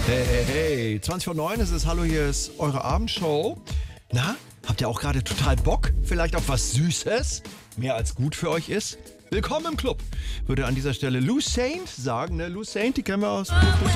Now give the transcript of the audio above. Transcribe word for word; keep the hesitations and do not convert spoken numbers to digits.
Hey, hey, hey, zwanzig vor neun ist es. Hallo, hier ist eure Abendshow. Na, habt ihr auch gerade total Bock? Vielleicht auf was Süßes? Mehr als gut für euch ist? Willkommen im Club, würde an dieser Stelle Lou Saint sagen. Ne? Lou Saint, die kennen wir aus